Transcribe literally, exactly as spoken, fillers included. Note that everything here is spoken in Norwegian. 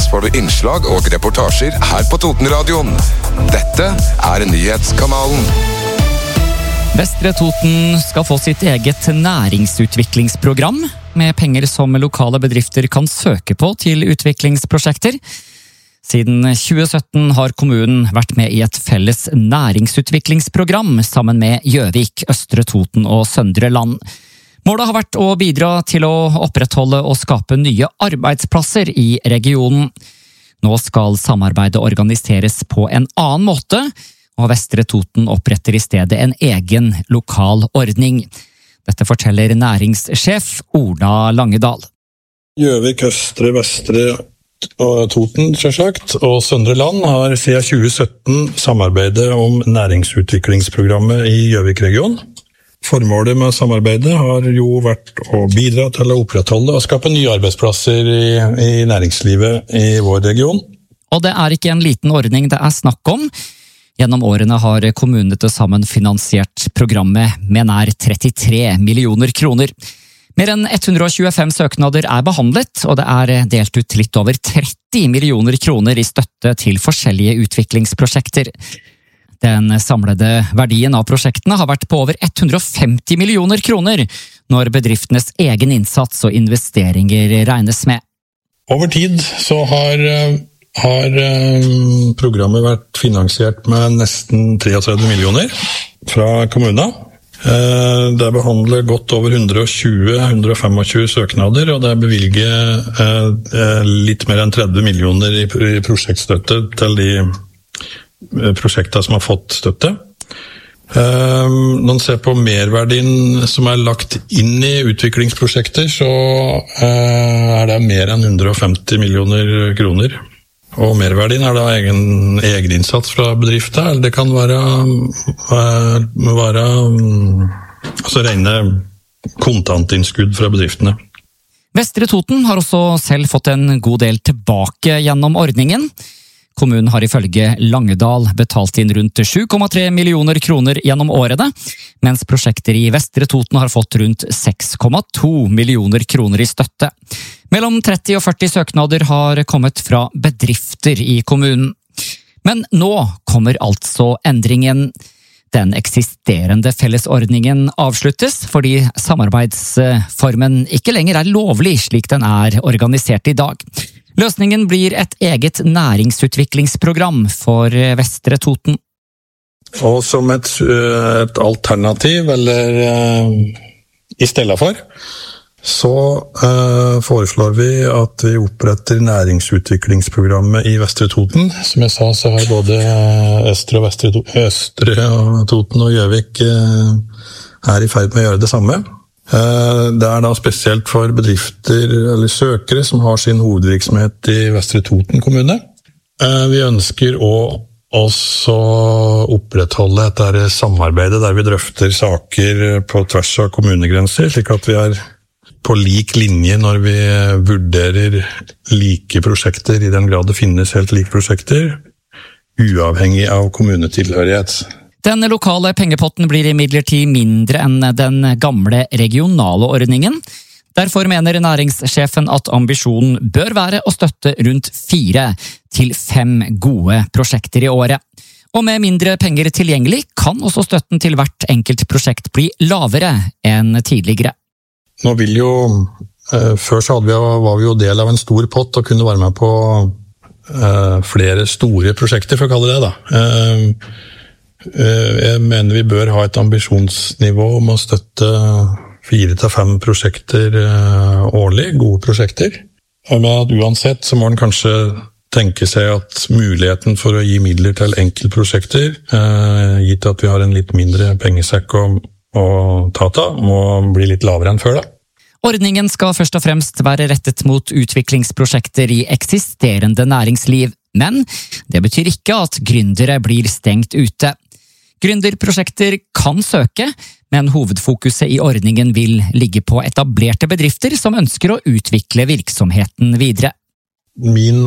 får du innslag og reportasjer her på Totenradioen. Dette er Nyhetskanalen. Vestre Toten skal få sitt eget næringsutviklingsprogram, med penger som lokale bedrifter kan søke på til utviklingsprosjekter. Siden tjue sytten har kommunen vært med i et felles næringsutviklingsprogram sammen med Gjøvik, Østre Toten og Søndre Land. Målet har vært å bidra til å opprettholde og skape nye arbeidsplasser i regionen. Nå skal samarbeidet organiseres på en annen måte, og Vestre Toten oppretter i stedet en egen lokal ordning. Dette forteller næringssjef Ola Langedal. Gjøvik, Østre, Vestre og Toten, selvsagt, og Søndre Land har siden tjue sytten samarbeidet om næringsutviklingsprogrammet i Gjøvik-regionen. Formålet med samarbeidet har jo vært å bidra til å opprettholde og skape nye arbeidsplasser i, i næringslivet i vår region. Og det er ikke en liten ordning det er snakk om. Gjennom årene har kommunene til sammen finansiert programmet med nær trettitre millioner kroner. Mer enn ett hundre og tjuefem søknader er behandlet, og det er delt ut litt over tretti millioner kroner i støtte til forskjellige utviklingsprosjekter. Den samlede verdien av prosjektene har vært på over ett hundre og femti millioner kroner, når bedriftenes egen innsats og investeringer regnes med. Over tid så har, har programmet vært finansiert med nesten treogtredve millioner fra kommunen. Det behandler godt over hundre og tjue til hundre og tjuefem søknader, og det bevilger litt mer enn tretti millioner i prosjektstøtte til de prosjektene som har fått støtte. Når man ser på merverdien som er lagt inn i utviklingsprosjekter, så er det mer enn hundre og femti millioner kroner. Og merverdien er da egen, egen innsats fra bedrifter, eller det kan være, være altså rene kontantinnskudd fra bedriftene. Vestre Toten har også selv fått en god del tilbake gjennom ordningen. Kommunen har ifølge Langedal betalt inn rundt sju komma tre millioner kroner gjennom årene, mens prosjekter i Vestre Toten har fått rundt seks komma to millioner kroner i støtte. Mellom tretti og førti søknader har kommet fra bedrifter i kommunen. Men nå kommer altså endringen. Den eksisterende fellesordningen avsluttes fordi samarbeidsformen ikke lenger er lovlig slik den er organisert i dag. Løsningen blir et eget næringsutviklingsprogram for Vestre Toten. Og som et, et alternativ, eller i stedet for, så uh, foreslår vi at vi oppretter næringsutviklingsprogrammet i Vestre Toten. Som jeg sa, så har både Østre og Vestre Østre og Toten og Gjøvik uh, er i ferd med å gjøre det samme. Uh, det er da spesielt for bedrifter eller søkere som har sin hovedvirksomhet i Vestre Toten kommune. Uh, vi ønsker å også opprettholde et samarbeidet der vi drøfter saker på tvers av kommunegrenser, slik at vi er på lik linje når vi vurderer like prosjekter, i den grad det finnes helt like prosjekter, uavhengig av kommunetilhørighet. Den lokale pengepotten blir imidlertid mindre enn den gamle regionale ordningen. Derfor mener næringssjefen at ambisjonen bør være å støtte rundt fire til fem gode prosjekter i året. Og med mindre penger tilgjengelig kan også støtten til hvert enkelt prosjekt bli lavere enn tidligere. Nå vil jo, eh, før så hadde vi, var vi jo del av en stor pott og kunne være med på eh, flere store prosjekter, for å kalle det da. Eh, eh, jeg mener vi bør ha et ambisjonsnivå om å støtte fire til fem prosjekter eh, årlig, gode prosjekter. Men at uansett så må man kanskje tenke seg at muligheten for å gi midler til enkeltprosjekter, eh, gitt at vi har en litt mindre pengesekk og og Tata må bli litt lavere enn før da. Ordningen skal først og fremst være rettet mot utviklingsprosjekter i eksisterende næringsliv, men det betyr ikke at gründere blir stengt ute. Gründerprosjekter kan søke, men hovedfokuset i ordningen vil ligge på etablerte bedrifter som ønsker å utvikle virksomheten videre. Min